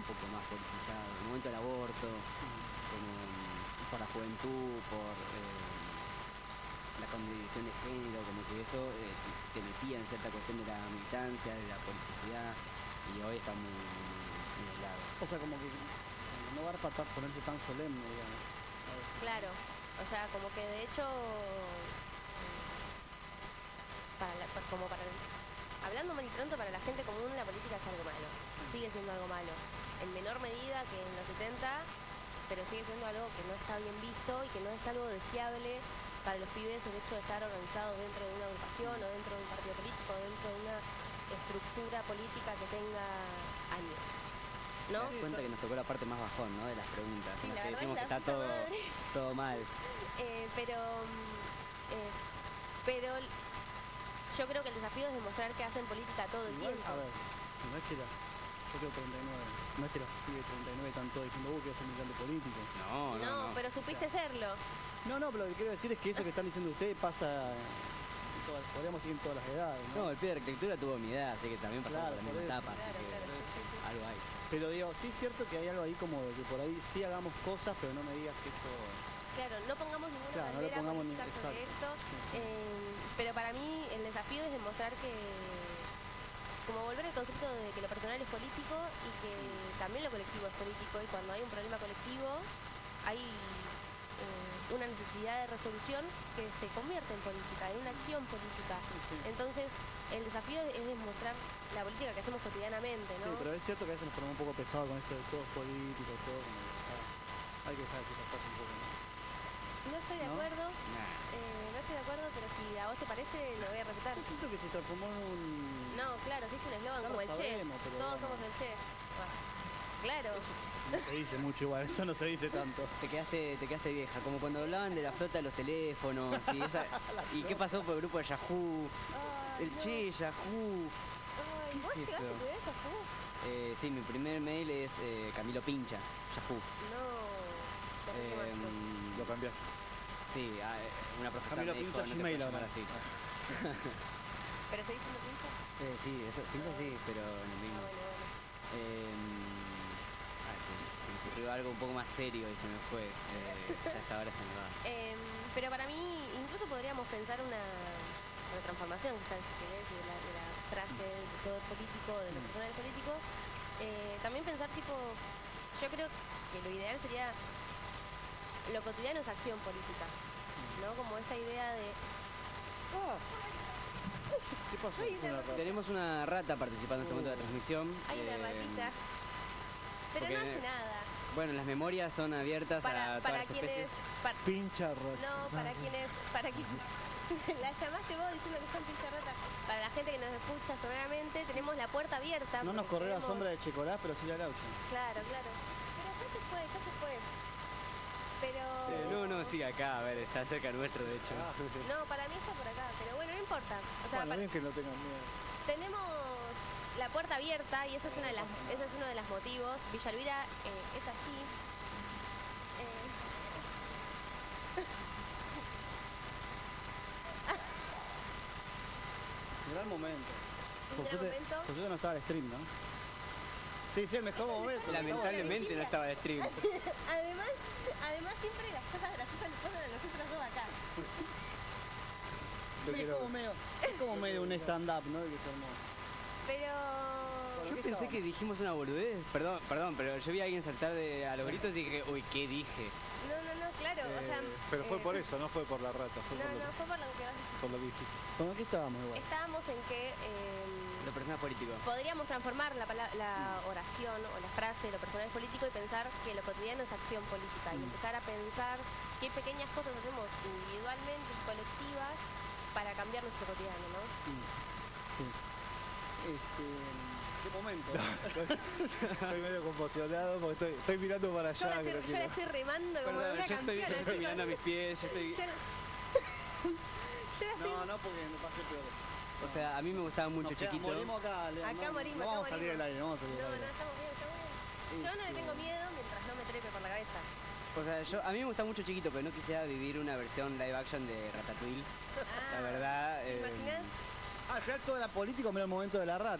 un poco más politizado. El momento del aborto, como por la juventud, por la condición de género, como que eso te metía en cierta cuestión de la militancia, de la politicidad, y hoy está muy aislado. O sea, como que no va a ponerse tan solemne, digamos. Claro, o sea, como que de hecho, hablando mal y pronto, para la gente común la política es algo malo, sigue siendo algo malo, en menor medida que en los 70, pero sigue siendo algo que no está bien visto y que no es algo deseable para los pibes el hecho de estar organizados dentro de una agrupación o dentro de un partido político o dentro de una estructura política que tenga años, ¿no? Te das cuenta que nos tocó la parte más bajón, ¿no? De las preguntas, Sí, en la las que verdad decimos es que la está puta madre. todo mal. Pero yo creo que el desafío es demostrar que hacen política todo el Igual, tiempo. a ver, no es que yo tengo 39, no es que los pibes de 39 están todos diciendo, que yo soy militante político. No, pero supiste serlo. No, pero lo que quiero decir es que eso que están diciendo ustedes pasa podríamos seguir en todas las edades, ¿no? No, el pibe de arquitectura tuvo mi edad, así que también pasó Claro, por la misma por eso. etapa, así que algo hay. Pero digo, sí es cierto que hay algo ahí como de que por ahí sí hagamos cosas, pero no me digas que esto... Claro, no pongamos ninguna Claro, no le bandera pongamos política sobre esto, pero para mí el desafío es demostrar que, como volver al concepto de que lo personal es político y que también lo colectivo es político, y cuando hay un problema colectivo hay una necesidad de resolución que se convierte en política, en una acción política. Entonces el desafío es demostrar la política que hacemos cotidianamente, ¿no? Sí, pero es cierto que a veces nos ponemos un poco pesados con esto de todos políticos, todo como hay que saber que se pasa un poco, ¿no? No estoy de acuerdo, no estoy de acuerdo, pero si a vos te parece, lo voy a respetar. Yo siento que se transformó en un... No, claro, se hizo un eslogan Ya como lo el sabemos, Che. pero Todos bueno. somos el Che. Claro. No se dice mucho igual, eso no se dice tanto. Te quedaste vieja, como cuando hablaban de la flota de los teléfonos y qué pasó por el grupo de Yahoo, Ay, el no. Che, Yahoo. Ay, ¿vos ¿Qué es llegaste a eso? estudiar Yahoo? Sí, mi primer mail es Camilo Pincha, Yahoo. No. Eh, Lo cambiaste. Sí, una profesora Camilo me dijo, Pincha no te Gmail puedes llamar ahora. así. ¿Pero seguís siendo pincha? Sí, eso, Pincha sí, pero en el mismo. Bueno. Se me ocurrió algo un poco más serio y se me fue. Ya hasta ahora se me va. Pero para mí, incluso podríamos pensar una transformación, quizás, si querés, de la frase del todo político, de lo personal político. También pensar, tipo, yo creo que lo ideal sería lo cotidiano es acción política, ¿no? Como esa idea de... ¿Qué pasó? Ay, una rata. Tenemos una rata participando en este momento de la transmisión. Hay una ratita. Pero porque, no hace nada. Bueno, las memorias son abiertas a todas Para las quienes... especies. Pincha rata. No, para quienes... La llamaste vos diciendo que son pinche rata. Para la gente que nos escucha sonoramente, tenemos la puerta abierta. No nos porque corrió la tenemos- sombra de Checolás, pero sí la Laucha. Claro. Pero ya se fue. Pero... No, sí, acá, a ver, está cerca nuestro, de hecho. No, para mí está por acá, pero bueno, no importa. O sea, Bueno, bien que no tengan miedo. tenemos la puerta abierta y eso es, eso es uno de los motivos. Villa Elvira es así. Gran momento. Un gran momento. Por suerte no estaba el stream, ¿no? Sí, el mejor momento. Lamentablemente no estaba de stream. Además siempre las cosas graciosas nos pasan a nosotros dos acá. Es como medio un stand-up, ¿no? Que se armó. Pero... Yo pensé que dijimos una boludez. Perdón, pero yo vi a alguien saltar a los gritos y dije, uy, ¿qué dije? No, claro, o sea... Pero fue por eso, no fue por la rata, fue No, por fue por lo que vas a decir. por lo que dijiste. ¿Cómo aquí estábamos igual? Estábamos en que Lo personal político. podríamos transformar la oración o la frase, lo personal es político, y pensar que lo cotidiano es acción política, y empezar a pensar qué pequeñas cosas hacemos individualmente y colectivas para cambiar nuestro cotidiano, ¿no? Sí. ¿Qué momento? Estoy medio conmocionado porque estoy mirando para Yo allá. la estoy remando como Perdón, una yo estoy campeona. mirando a mis pies, yo estoy... Yo la estoy... No, porque me pasé peor. O sea, a mí me gustaba mucho chiquito. Morimos acá, Leo. Acá morimos, No acá vamos a salir del morimos. aire, no vamos a salir No, del aire. estamos bien. Yo no le tengo miedo mientras no me trepe por la cabeza. O sea, a mí me gustaba mucho chiquito, pero no quisiera vivir una versión live action de Ratatouille. La verdad... ¿Te imaginas? Al final todo era político, menos el momento de la rata.